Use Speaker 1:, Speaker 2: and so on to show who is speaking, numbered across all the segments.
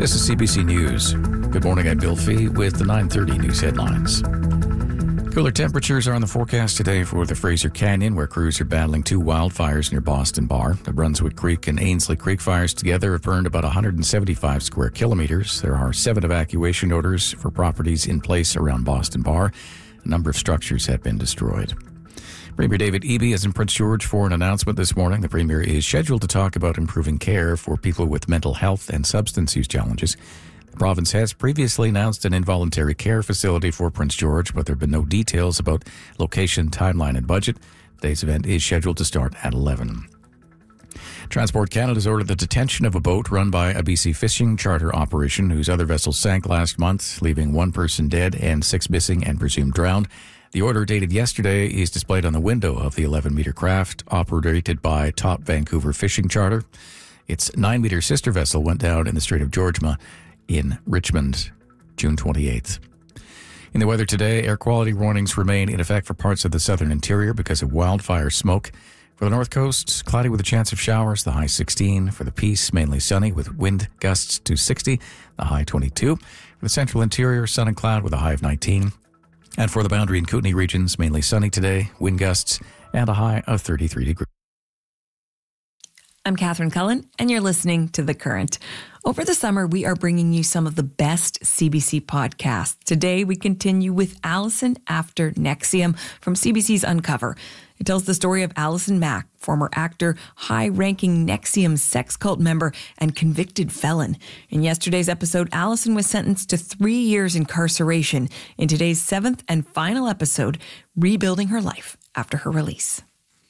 Speaker 1: This is CBC News. Good morning, I'm Bill Fee with the 9:30 news headlines. Cooler temperatures are on the forecast today for the Fraser Canyon, where crews are battling two wildfires near Boston Bar. The Brunswick Creek and Ainslie Creek fires together have burned about 175 square kilometers. There are 7 evacuation orders for properties in place around Boston Bar. A number of structures have been destroyed. Premier David Eby is in Prince George for an announcement this morning. The Premier is scheduled to talk about improving care for people with mental health and substance use challenges. The province has previously announced an involuntary care facility for Prince George, but there have been no details about location, timeline and budget. Today's event is scheduled to start at 11. Transport Canada has ordered the detention of a boat run by a BC fishing charter operation whose other vessel sank last month, leaving 1 person dead and 6 missing and presumed drowned. The order, dated yesterday, is displayed on the window of the 11-metre craft operated by Top Vancouver Fishing Charter. Its 9-metre sister vessel went down in the Strait of Georgian in Richmond, June 28th. In the weather today, air quality warnings remain in effect for parts of the southern interior because of wildfire smoke. For the north coast, cloudy with a chance of showers, the high 16. For the Peace, mainly sunny with wind gusts to 60, the high 22. For the central interior, sun and cloud with a high of 19. And for the Boundary and Kootenay regions, mainly sunny today, wind gusts, and a high of 33 degrees.
Speaker 2: I'm Catherine Cullen, and you're listening to The Current. Over the summer, we are bringing you some of the best CBC podcasts. Today, we continue with Alison After NXIVM from CBC's Uncover. It tells the story of Alison Mack, former actor, high-ranking NXIVM sex cult member, and convicted felon. In yesterday's episode, Alison was sentenced to 3 years incarceration. In today's 7th and final episode, rebuilding her life after her release.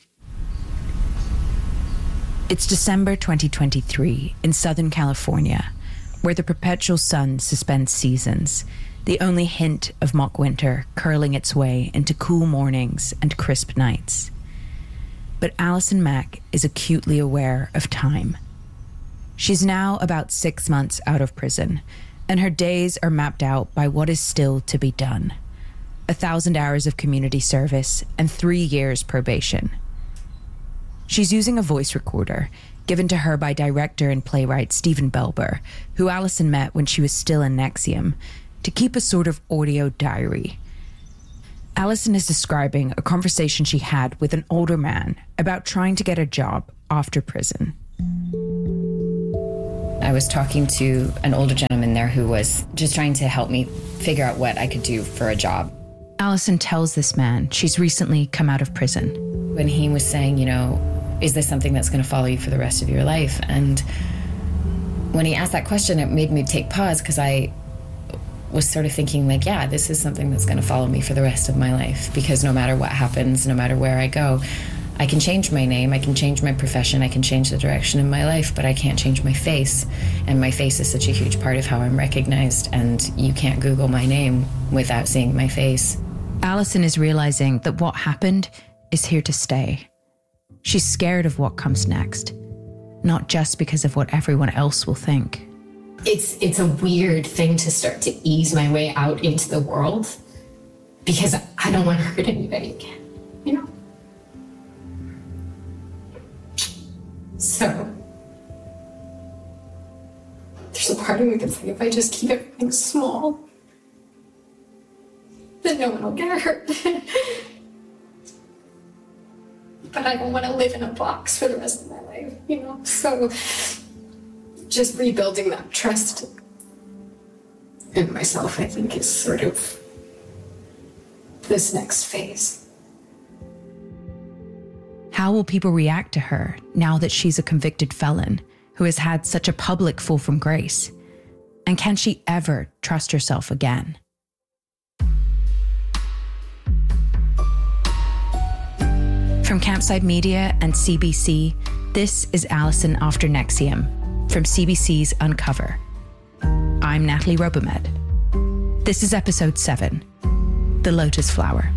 Speaker 3: It's December 2023 in Southern California, where the perpetual sun suspends seasons, the only hint of mock winter curling its way into cool mornings and crisp nights. But Alison Mack is acutely aware of time. She's now about 6 months out of prison, and her days are mapped out by what is still to be done. 1,000 hours of community service and 3 years probation. She's using a voice recorder given to her by director and playwright Stephen Belber, who Alison met when she was still in NXIVM, to keep a sort of audio diary. Alison is describing a conversation she had with an older man about trying to get a job after prison.
Speaker 4: I was talking to an older gentleman there who was just trying to help me figure out what I could do for a job.
Speaker 3: Alison tells this man she's recently come out of prison.
Speaker 4: When he was saying, is this something that's going to follow you for the rest of your life? And when he asked that question, it made me take pause because I was sort of thinking this is something that's going to follow me for the rest of my life, because no matter what happens, no matter where I go, I can change my name, I can change my profession, I can change the direction in my life, but I can't change my face. And my face is such a huge part of how I'm recognized, and you can't Google my name without seeing my face.
Speaker 3: Alison is realizing that what happened is here to stay. She's scared of what comes next, not just because of what everyone else will think.
Speaker 5: It's a weird thing to start to ease my way out into the world, because I don't want to hurt anybody again, So there's a part of me that's like, if I just keep everything small, then no one will get hurt. But I don't want to live in a box for the rest of my life, So just rebuilding that trust in myself, I think, is sort of this next phase.
Speaker 3: How will people react to her now that she's a convicted felon who has had such a public fall from grace? And can she ever trust herself again? From Campside Media and CBC, this is Alison After NXIVM from CBC's Uncover. I'm Natalie Robomed. This is episode 7, The Lotus Flower.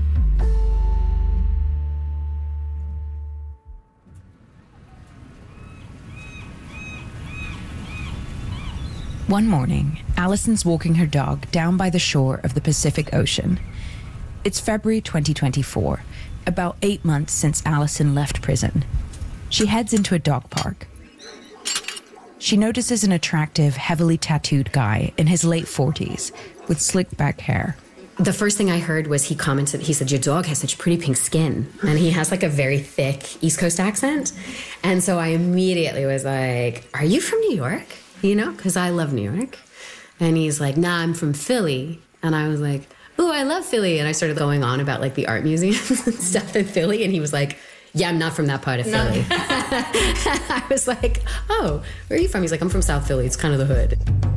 Speaker 3: One morning, Alison's walking her dog down by the shore of the Pacific Ocean. It's February 2024, about 8 months since Alison left prison. She heads into a dog park. she notices an attractive, heavily tattooed guy in his late 40s with slicked back hair.
Speaker 6: The first thing I heard was he commented, he said, your dog has such pretty pink skin. And he has like a very thick East Coast accent. And so I immediately was like, are you from New York? You know, because I love New York. And he's like, nah, I'm from Philly. And I was like, ooh, I love Philly. And I started going on about like the art museums and stuff in Philly. And he was like, yeah, I'm not from that part of Philly. I was like, oh, where are you from? He's like, I'm from South Philly. It's kind of the hood.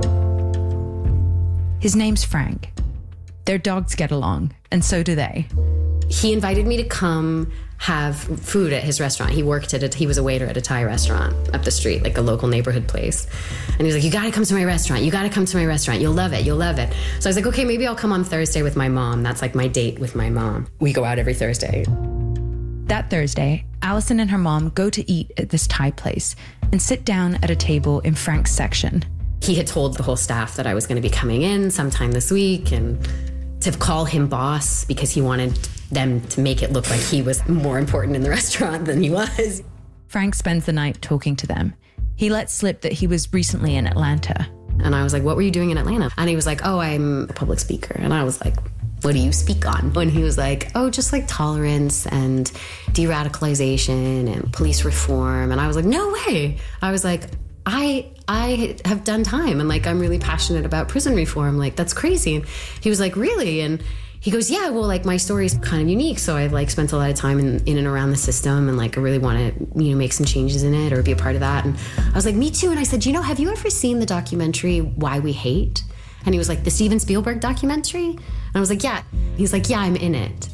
Speaker 3: His name's Frank. Their dogs get along, and so do they.
Speaker 6: He invited me to come have food at his restaurant. He was a waiter at a Thai restaurant up the street, like a local neighborhood place. And he was like, you gotta come to my restaurant. You gotta come to my restaurant. You'll love it. You'll love it. So I was like, okay, maybe I'll come on Thursday with my mom. That's like my date with my mom. We go out every Thursday.
Speaker 3: That Thursday, Alison and her mom go to eat at this Thai place and sit down at a table in Frank's section.
Speaker 6: He had told the whole staff that I was going to be coming in sometime this week and to call him boss because he wanted them to make it look like he was more important in the restaurant than he was.
Speaker 3: Frank spends the night talking to them. He lets slip that he was recently in Atlanta.
Speaker 6: And I was like, what were you doing in Atlanta? And he was like, oh, I'm a public speaker. And I was like, what do you speak on? And he was like, oh, just like tolerance and de-radicalization and police reform. And I was like, no way. I was like, I have done time and like I'm really passionate about prison reform. Like that's crazy. And he was like, really? And he goes, yeah, well, like my story is kind of unique. So I've like spent a lot of time in and around the system and like I really want to, make some changes in it or be a part of that. And I was like, me too. And I said, have you ever seen the documentary Why We Hate? And he was like, the Steven Spielberg documentary? And I was like, yeah. He's like, yeah, I'm in it.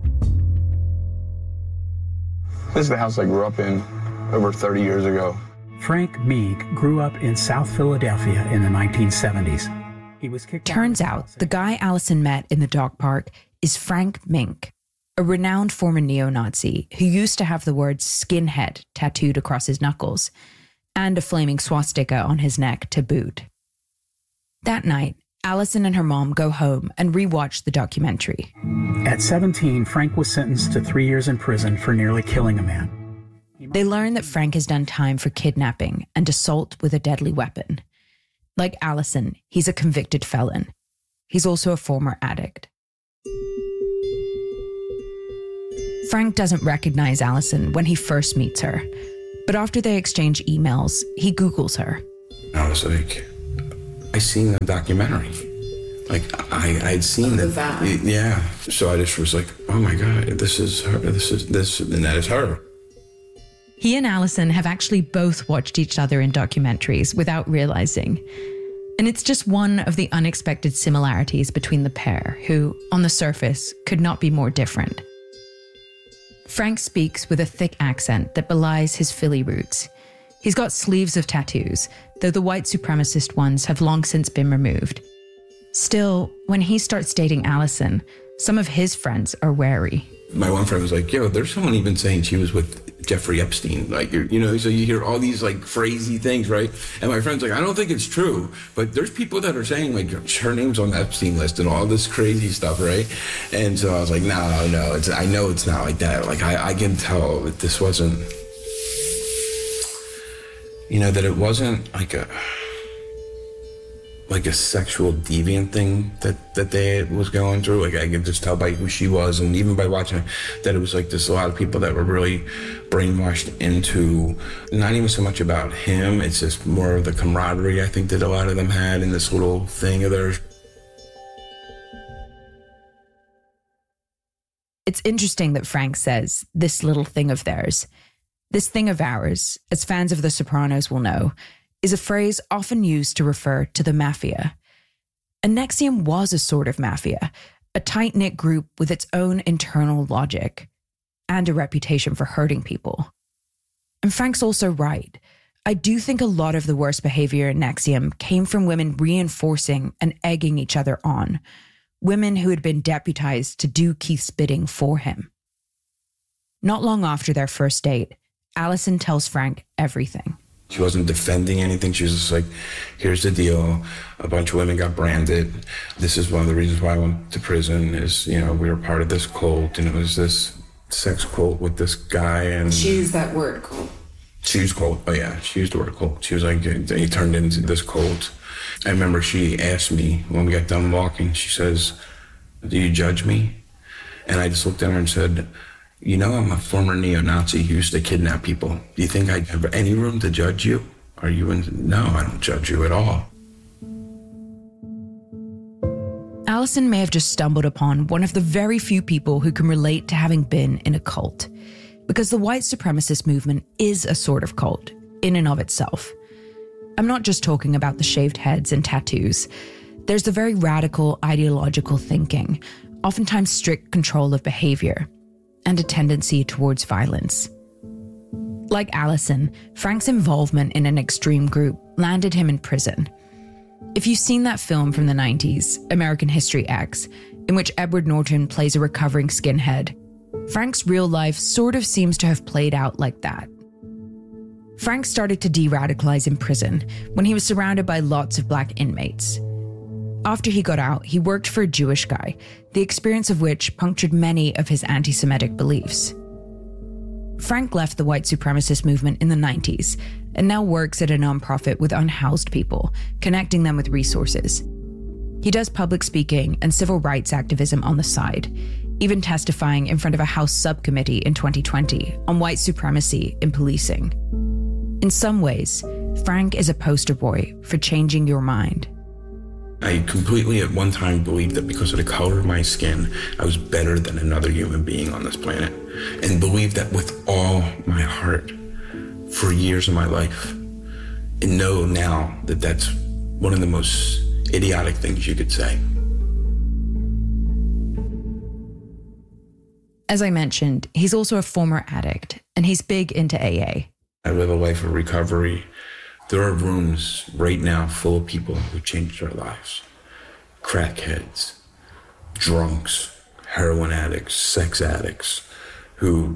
Speaker 7: This is the house I grew up in over 30 years ago.
Speaker 8: Frank Meek grew up in South Philadelphia in the 1970s. He was kicked
Speaker 3: Turns out the guy Alison met in the dog park is Frank Mink, a renowned former neo-Nazi who used to have the word skinhead tattooed across his knuckles and a flaming swastika on his neck to boot. That night, Alison and her mom go home and rewatch the documentary.
Speaker 8: At 17, Frank was sentenced to 3 years in prison for nearly killing a man.
Speaker 3: They learn that Frank has done time for kidnapping and assault with a deadly weapon. Like Alison, he's a convicted felon. He's also a former addict. Frank doesn't recognize Alison when he first meets her, but after they exchange emails, he Googles her.
Speaker 9: I was like, I seen the documentary. Like, I'd seen that. Yeah. So I just was like, oh my God, this is her. And that is her.
Speaker 3: He and Alison have actually both watched each other in documentaries without realizing. And it's just one of the unexpected similarities between the pair, who, on the surface, could not be more different. Frank speaks with a thick accent that belies his Philly roots. He's got sleeves of tattoos, though the white supremacist ones have long since been removed. Still, when he starts dating Alison, some of his friends are wary.
Speaker 9: My one friend was like, yo, there's someone even saying she was with Jeffrey Epstein. Like, so you hear all these like crazy things, right? And my friend's like, I don't think it's true, but there's people that are saying like her name's on the Epstein list and all this crazy stuff, right? And so I was like, no, I know it's not like that. Like I can tell that this wasn't, that it wasn't like a sexual deviant thing that they was going through. Like I could just tell by who she was, and even by watching that it was like there's a lot of people that were really brainwashed into not even so much about him, it's just more of the camaraderie I think that a lot of them had in this little thing of theirs.
Speaker 3: It's interesting that Frank says this little thing of theirs. This thing of ours, as fans of The Sopranos will know, is a phrase often used to refer to the mafia. And NXIVM was a sort of mafia, a tight-knit group with its own internal logic and a reputation for hurting people. And Frank's also right. I do think a lot of the worst behavior in NXIVM came from women reinforcing and egging each other on, women who had been deputized to do Keith's bidding for him. Not long after their first date, Alison tells Frank everything.
Speaker 9: She wasn't defending anything. She was just like, here's the deal. A bunch of women got branded. This is one of the reasons why I went to prison is, we were part of this cult, and it was this sex cult with this guy. And
Speaker 5: she used that word, cult.
Speaker 9: She was cold. Oh yeah, she used the word cold. She was like, you turned into this cold. I remember she asked me when we got done walking, she says, do you judge me? And I just looked at her and said, you know, I'm a former neo-Nazi who used to kidnap people. Do you think I have any room to judge you? Are you No, I don't judge you at all.
Speaker 3: Alison may have just stumbled upon one of the very few people who can relate to having been in a cult, because the white supremacist movement is a sort of cult in and of itself. I'm not just talking about the shaved heads and tattoos. There's the very radical ideological thinking, oftentimes strict control of behavior, and a tendency towards violence. Like Alison, Frank's involvement in an extreme group landed him in prison. If you've seen that film from the 90s, American History X, in which Edward Norton plays a recovering skinhead, Frank's real life sort of seems to have played out like that. Frank started to de-radicalize in prison when he was surrounded by lots of black inmates. After he got out, he worked for a Jewish guy, the experience of which punctured many of his anti-Semitic beliefs. Frank left the white supremacist movement in the 90s and now works at a nonprofit with unhoused people, connecting them with resources. He does public speaking and civil rights activism on the side, even testifying in front of a House subcommittee in 2020 on white supremacy in policing. In some ways, Frank is a poster boy for changing your mind.
Speaker 9: I completely at one time believed that because of the color of my skin, I was better than another human being on this planet, and believed that with all my heart for years of my life, and know now that that's one of the most idiotic things you could say.
Speaker 3: As I mentioned, he's also a former addict, and he's big into AA.
Speaker 9: I live a life of recovery. There are rooms right now full of people who changed their lives. Crackheads, drunks, heroin addicts, sex addicts, who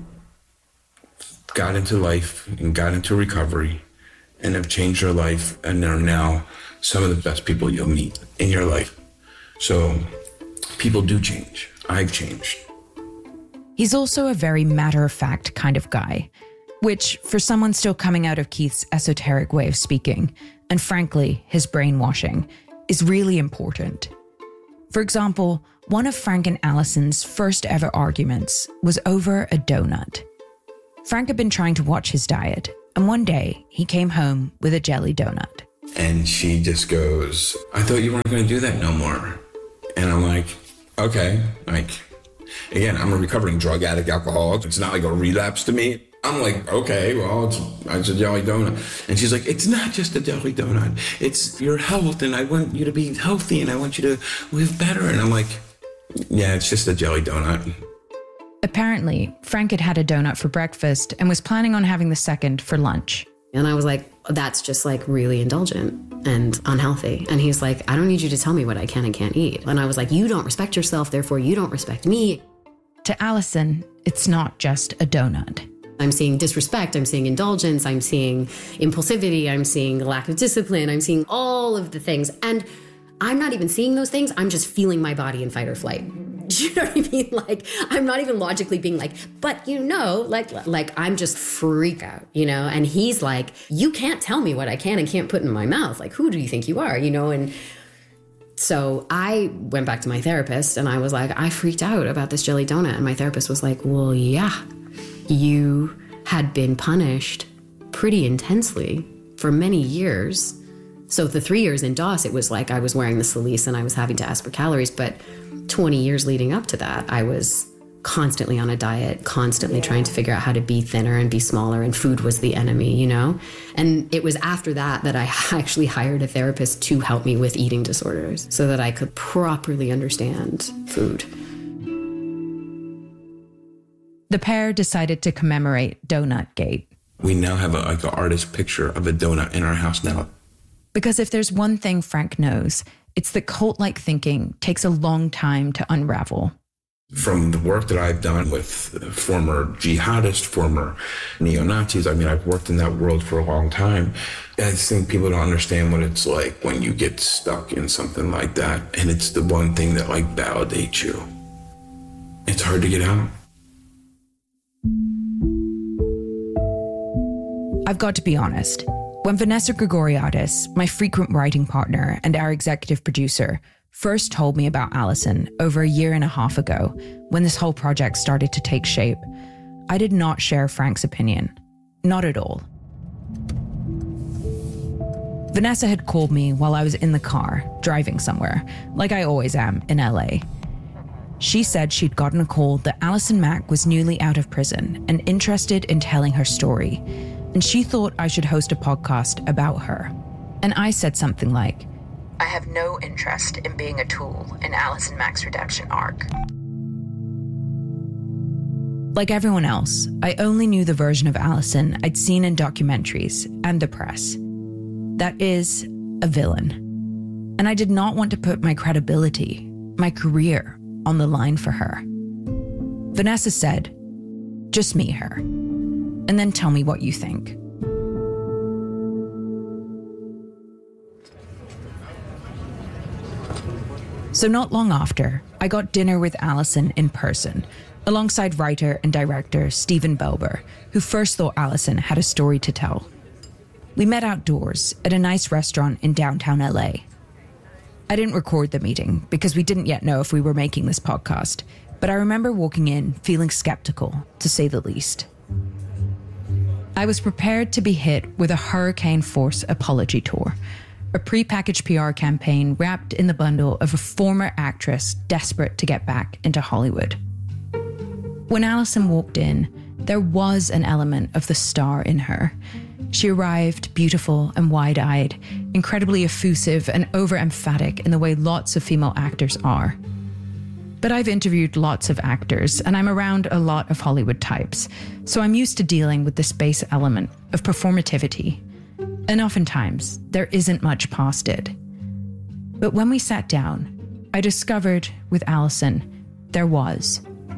Speaker 9: got into life and got into recovery and have changed their life and are now some of the best people you'll meet in your life. So people do change. I've changed.
Speaker 3: He's also a very matter-of-fact kind of guy, which, for someone still coming out of Keith's esoteric way of speaking, and frankly, his brainwashing, is really important. For example, one of Frank and Alison's first ever arguments was over a donut. Frank had been trying to watch his diet, and one day he came home with a jelly donut.
Speaker 9: And she just goes, I thought you weren't going to do that no more. And I'm like, okay. Again, I'm a recovering drug addict, alcoholic. It's not like a relapse to me. I'm like, okay, well, it's a jelly donut. And she's like, it's not just a jelly donut. It's your health, and I want you to be healthy, and I want you to live better. And I'm like, yeah, it's just a jelly donut.
Speaker 3: Apparently, Frank had had a donut for breakfast and was planning on having the second for lunch.
Speaker 6: And I was like, that's just like really indulgent and unhealthy. And he's like, I don't need you to tell me what I can and can't eat. And I was like, you don't respect yourself, therefore you don't respect me.
Speaker 3: To Alison, it's not just a donut.
Speaker 6: I'm seeing disrespect, I'm seeing indulgence, I'm seeing impulsivity, I'm seeing lack of discipline, I'm seeing all of the things. And I'm not even seeing those things, I'm just feeling my body in fight or flight. Do you know what I mean? Like, I'm not even logically being like, but you know, like I'm just freak out, you know? And he's like, you can't tell me what I can and can't put in my mouth. Like, who do you think you are, you know? And so I went back to my therapist and I was like, I freaked out about this jelly donut. And my therapist was like, well, yeah, you had been punished pretty intensely for many years. So the 3 years in DOS, it was like I was wearing the Celice and I was having to ask for calories. But 20 years leading up to that, I was constantly on a diet, constantly trying to figure out how to be thinner and be smaller, and food was the enemy, you know? And it was after that that I actually hired a therapist to help me with eating disorders so that I could properly understand food.
Speaker 3: The pair decided to commemorate Donut Gate.
Speaker 9: We now have an artist picture of a donut in our house now.
Speaker 3: Because if there's one thing Frank knows, it's that cult-like thinking takes a long time to unravel.
Speaker 9: From the work that I've done with former jihadists, former neo-Nazis, I mean, I've worked in that world for a long time. I just think people don't understand what it's like when you get stuck in something like that, and it's the one thing that like validates you. It's hard to get out.
Speaker 3: I've got to be honest. When Vanessa Grigoriadis, my frequent writing partner and our executive producer, first told me about Alison over a year and a half ago, when this whole project started to take shape, I did not share Frank's opinion. Not at all. Vanessa had called me while I was in the car, driving somewhere, like I always am in LA. She said she'd gotten a call that Alison Mack was newly out of prison and interested in telling her story, and she thought I should host a podcast about her. And I said something like, I have no interest in being a tool in Alison Mack's redemption arc. Like everyone else, I only knew the version of Alison I'd seen in documentaries and the press. That is, a villain. And I did not want to put my credibility, my career, on the line for her. Vanessa said, just meet her, and then tell me what you think. So not long after, I got dinner with Alison in person, alongside writer and director Stephen Belber, who first thought Alison had a story to tell. We met outdoors at a nice restaurant in downtown LA. I didn't record the meeting because we didn't yet know if we were making this podcast, but I remember walking in feeling skeptical, to say the least. I was prepared to be hit with a hurricane force apology tour, a prepackaged PR campaign wrapped in the bundle of a former actress desperate to get back into Hollywood. When Alison walked in, there was an element of the star in her. She arrived beautiful and wide-eyed, incredibly effusive and over-emphatic in the way lots of female actors are. But I've interviewed lots of actors, and I'm around a lot of Hollywood types, so I'm used to dealing with this base element of performativity. And oftentimes, there isn't much past it. But when we sat down, I discovered, with Alison, there was.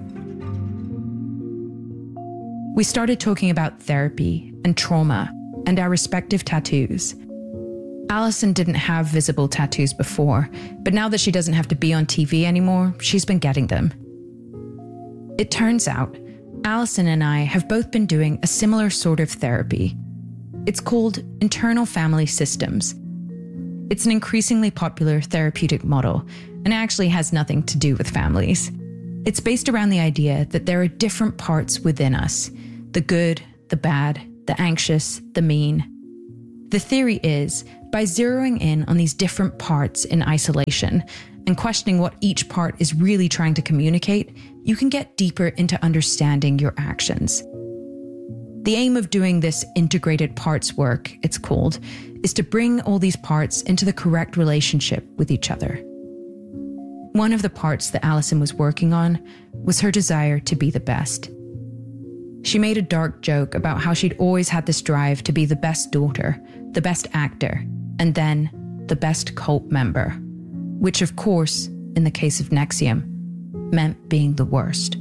Speaker 3: We started talking about therapy and trauma and our respective tattoos. Alison didn't have visible tattoos before, but now that she doesn't have to be on TV anymore, she's been getting them. It turns out, Alison and I have both been doing a similar sort of therapy. It's called internal family systems. It's an increasingly popular therapeutic model, and actually has nothing to do with families. It's based around the idea that there are different parts within us, the good, the bad, the anxious, the mean. The theory is, by zeroing in on these different parts in isolation and questioning what each part is really trying to communicate, you can get deeper into understanding your actions. The aim of doing this integrated parts work, it's called, is to bring all these parts into the correct relationship with each other. One of the parts that Alison was working on was her desire to be the best. She made a dark joke about how she'd always had this drive to be the best daughter, the best actor, and then the best cult member, which of course, in the case of NXIVM, meant being the worst.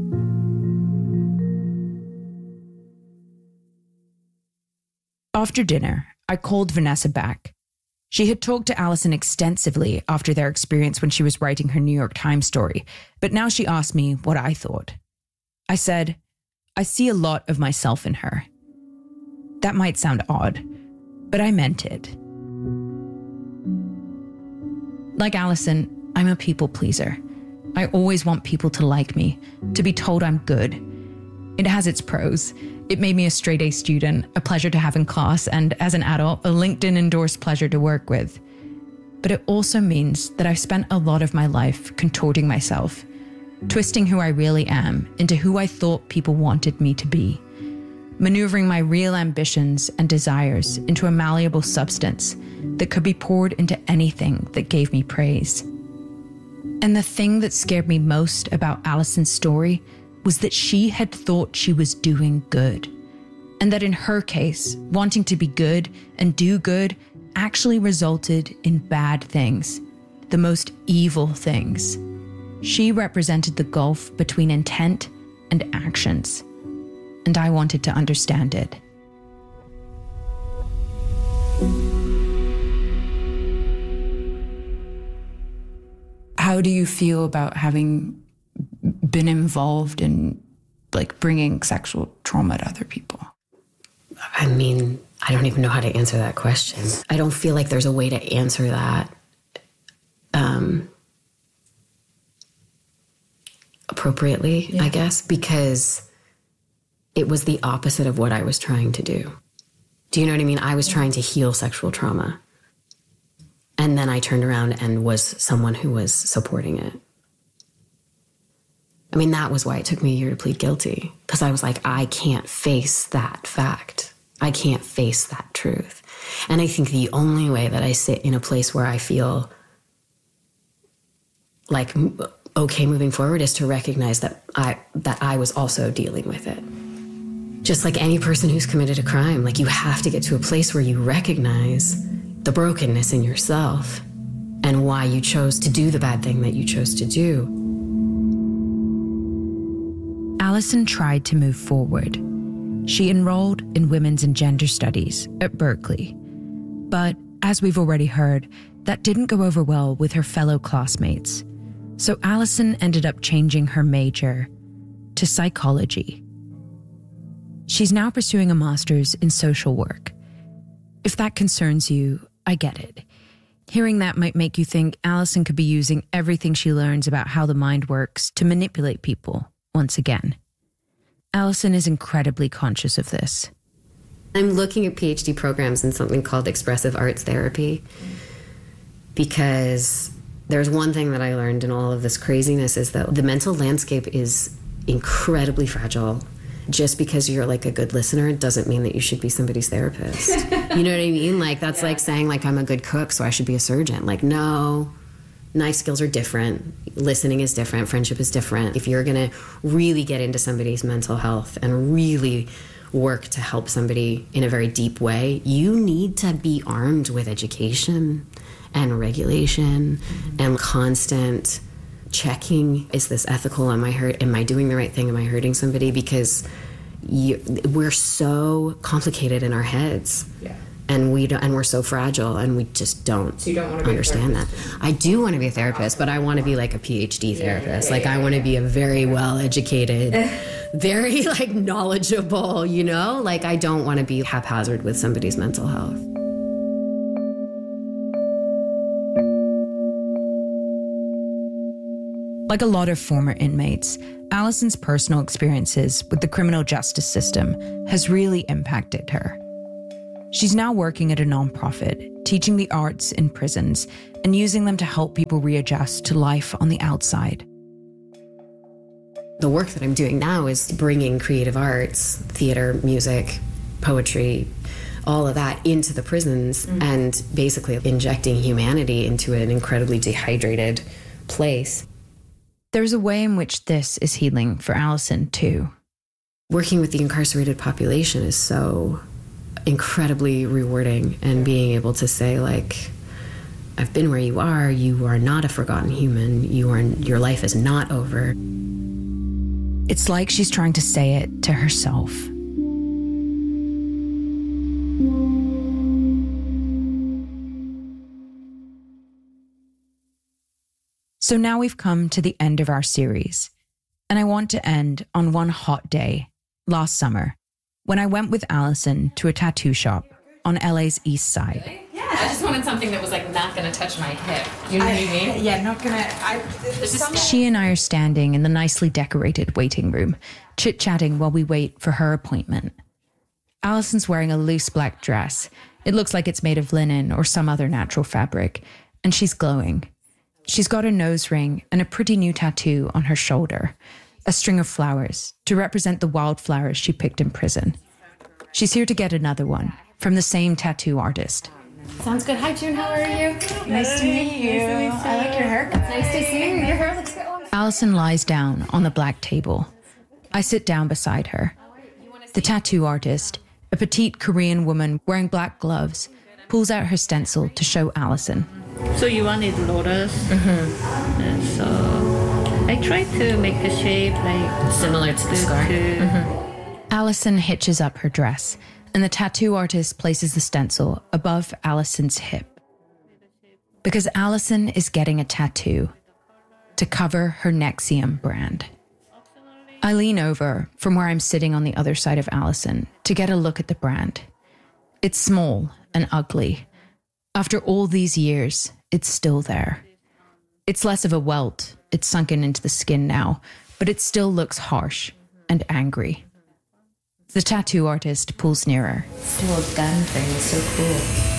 Speaker 3: After dinner, I called Vanessa back. She had talked to Alison extensively after their experience when she was writing her New York Times story, but now she asked me what I thought. I said, I see a lot of myself in her. That might sound odd, but I meant it. Like Alison, I'm a people pleaser. I always want people to like me, to be told I'm good. It has its pros. It made me a straight A student, a pleasure to have in class, and as an adult, a LinkedIn-endorsed pleasure to work with. But it also means that I've spent a lot of my life contorting myself, twisting who I really am into who I thought people wanted me to be, maneuvering my real ambitions and desires into a malleable substance that could be poured into anything that gave me praise. And the thing that scared me most about Alison's story was that she had thought she was doing good, and that in her case, wanting to be good and do good actually resulted in bad things, the most evil things. She represented the gulf between intent and actions, and I wanted to understand it. How do you feel about having been involved in bringing sexual trauma to other people?
Speaker 6: I mean, I don't even know how to answer that question. I don't feel like there's a way to answer that appropriately, I guess, because it was the opposite of what I was trying to do. Do you know what I mean? I was trying to heal sexual trauma. And then I turned around and was someone who was supporting it. I mean, that was why it took me a year to plead guilty, because I was like, I can't face that fact. I can't face that truth. And I think the only way that I sit in a place where I feel like okay moving forward is to recognize that I was also dealing with it. Just like any person who's committed a crime, like you have to get to a place where you recognize the brokenness in yourself and why you chose to do the bad thing that you chose to do.
Speaker 3: Allison tried to move forward. She enrolled in Women's and Gender Studies at Berkeley. But as we've already heard, that didn't go over well with her fellow classmates. So Allison ended up changing her major to psychology. She's now pursuing a master's in social work. If that concerns you, I get it. Hearing that might make you think Allison could be using everything she learns about how the mind works to manipulate people once again. Allison is incredibly conscious of this.
Speaker 6: I'm looking at PhD programs in something called expressive arts therapy, because there's one thing that I learned in all of this craziness is that the mental landscape is incredibly fragile. Just because you're like a good listener doesn't mean that you should be somebody's therapist. You know what I mean? Like that's like saying like I'm a good cook, so I should be a surgeon. Like, no, knife skills are different. Listening is different. Friendship is different. If you're going to really get into somebody's mental health and really work to help somebody in a very deep way, you need to be armed with education and regulation and constant checking. Is this ethical? Am I doing the right thing? Am I hurting somebody? Because we're so complicated in our heads. Yeah. And we're so fragile, and we just don't understand that. I do want to be a therapist, but I want to be like a PhD therapist. I want to be a very well-educated, very like knowledgeable, you know? Like I don't want to be haphazard with somebody's mental health.
Speaker 3: Like a lot of former inmates, Allison's personal experiences with the criminal justice system has really impacted her. She's now working at a nonprofit, teaching the arts in prisons and using them to help people readjust to life on the outside.
Speaker 6: The work that I'm doing now is bringing creative arts, theater, music, poetry, all of that into the prisons and basically injecting humanity into an incredibly dehydrated place.
Speaker 3: There's a way in which this is healing for Allison, too.
Speaker 6: Working with the incarcerated population is so incredibly rewarding, and being able to say, like, I've been where you are not a forgotten human, your life is not over.
Speaker 3: It's like she's trying to say it to herself. So now we've come to the end of our series, and I want to end on one hot day last summer when I went with Allison to a tattoo shop on LA's East Side.
Speaker 4: Yeah, I just wanted something that was like not going to touch my hip. You know what I mean?
Speaker 3: Yeah, not going to. She and I are standing in the nicely decorated waiting room, chit-chatting while we wait for her appointment. Allison's wearing a loose black dress. It looks like it's made of linen or some other natural fabric, and she's glowing. She's got a nose ring and a pretty new tattoo on her shoulder, a string of flowers to represent the wildflowers she picked in prison. She's here to get another one from the same tattoo artist.
Speaker 4: Sounds good. Hi, June. How are you?
Speaker 10: Nice to meet you. I like your haircut.
Speaker 4: Nice to see you. Your hair looks good.
Speaker 3: Allison lies down on the black table. I sit down beside her. The tattoo artist, a petite Korean woman wearing black gloves, pulls out her stencil to show Allison.
Speaker 10: So you wanted lotus? And so I tried to make the shape like
Speaker 6: similar to the scar.
Speaker 3: Allison hitches up her dress, and the tattoo artist places the stencil above Allison's hip. Because Allison is getting a tattoo to cover her NXIVM brand. I lean over from where I'm sitting on the other side of Alison to get a look at the brand. It's small and ugly. After all these years, it's still there. It's less of a welt, it's sunken into the skin now, but it still looks harsh and angry. The tattoo artist pulls nearer.
Speaker 4: This little gun thing is so cool.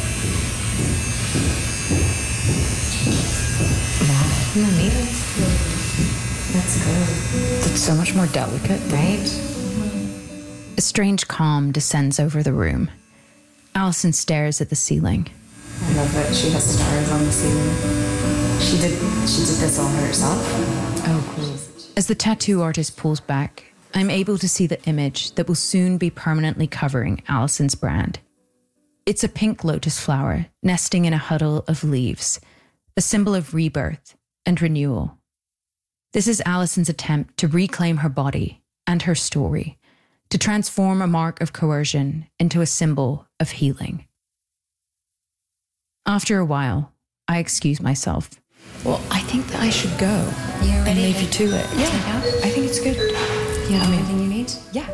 Speaker 4: Wow. That's good.
Speaker 3: It's so much more delicate,
Speaker 4: right?
Speaker 3: A strange calm descends over the room. Alison stares at the ceiling.
Speaker 4: I love that she has stars on the ceiling. She did this all herself. Oh, cool.
Speaker 3: As the tattoo artist pulls back, I'm able to see the image that will soon be permanently covering Alison's brand. It's a pink lotus flower nesting in a huddle of leaves, a symbol of rebirth and renewal. This is Alison's attempt to reclaim her body and her story, to transform a mark of coercion into a symbol of healing. After a while, I excuse myself.
Speaker 2: Well, I think that I should go.
Speaker 4: You're ready?
Speaker 2: And leave you to it.
Speaker 4: Yeah,
Speaker 2: I think it's good.
Speaker 4: You have everything you need?
Speaker 2: Yeah.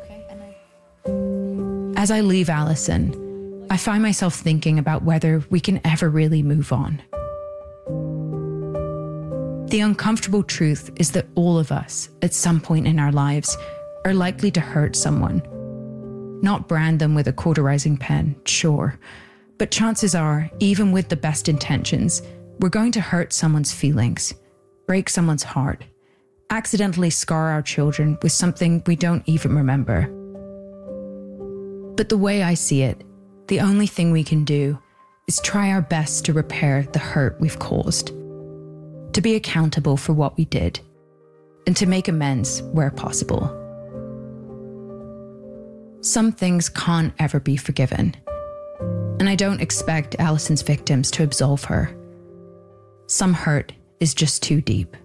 Speaker 4: Okay.
Speaker 3: As I leave Alison, I find myself thinking about whether we can ever really move on. The uncomfortable truth is that all of us, at some point in our lives, are likely to hurt someone. Not brand them with a cauterizing pen, sure, but chances are, even with the best intentions, we're going to hurt someone's feelings, break someone's heart, accidentally scar our children with something we don't even remember. But the way I see it, the only thing we can do is try our best to repair the hurt we've caused, to be accountable for what we did, and to make amends where possible. Some things can't ever be forgiven, and I don't expect Alison's victims to absolve her. Some hurt is just too deep.